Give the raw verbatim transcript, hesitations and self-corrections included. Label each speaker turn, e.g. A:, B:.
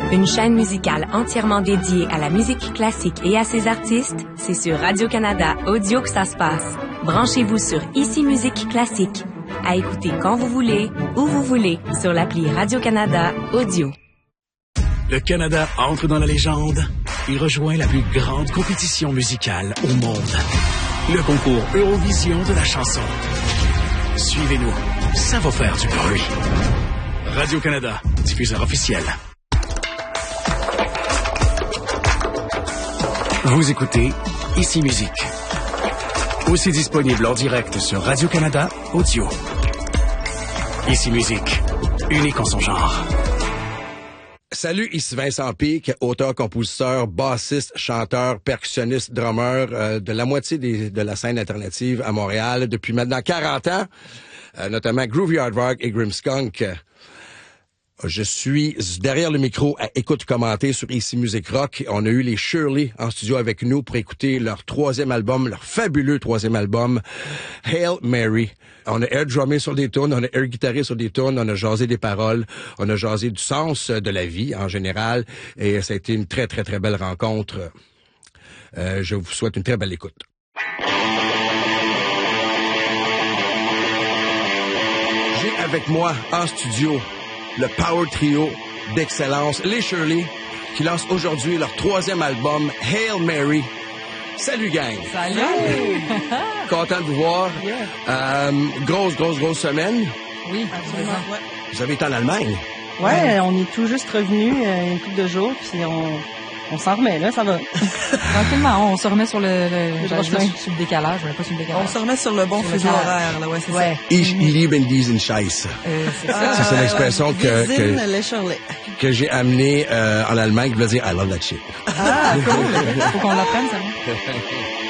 A: Une chaîne musicale entièrement dédiée à la musique classique et à ses artistes, c'est sur Radio-Canada Audio que ça se passe. Branchez-vous sur Ici Musique Classique. À écouter quand vous voulez, où vous voulez, sur l'appli Radio-Canada Audio.
B: Le Canada entre dans la légende et rejoint la plus grande compétition musicale au monde. Le concours Eurovision de la chanson. Suivez-nous, ça va faire du bruit. Radio-Canada, diffuseur officiel. Vous écoutez Ici Musique. Aussi disponible en direct sur Radio-Canada Audio. Ici Musique, unique en son genre.
C: Salut, ici Vincent Pic, auteur, compositeur, bassiste, chanteur, percussionniste, drummer euh, de la moitié des, de la scène alternative à Montréal depuis maintenant quarante ans, euh, notamment Groovy Hard Rock et Grimmskunk. Je suis derrière le micro à écoute commentée sur Ici Musique Rock. On a eu les Shirley en studio avec nous pour écouter leur troisième album, leur fabuleux troisième album, Hail Mary. On a air drummé sur des tunes, on a air guitaré sur des tunes, on a jasé des paroles, on a jasé du sens de la vie en général. Et ça a été une très, très, très belle rencontre. Euh, je vous souhaite une très belle écoute. J'ai avec moi en studio le Power Trio d'excellence, les Shirley, qui lancent aujourd'hui leur troisième album, Hail Mary. Salut, gang!
D: Salut!
C: Content de vous voir.
D: Yeah.
C: Euh, grosse, grosse, grosse semaine.
D: Oui, absolument. Ouais.
C: Vous avez été en Allemagne?
D: Ouais, ouais. On est tout juste revenus euh, une couple de jours, puis on... On s'en remet, là, ça va.
E: Tranquillement, on se remet sur le, le,
D: le,
E: sur, sur le décalage, mais pas sur le décalage.
D: On se remet sur le bon
E: sur
D: fuseau horaire, là, ouais, c'est
E: ouais.
D: ça.
C: Ich liebe diesen Scheiß.
E: Euh, c'est
D: ah,
C: ça. C'est une expression
D: ouais,
C: que,
D: que,
C: que j'ai amenée euh, en Allemagne qui veut dire I love that shit.
E: Ah, cool. Faut qu'on l'apprenne, ça.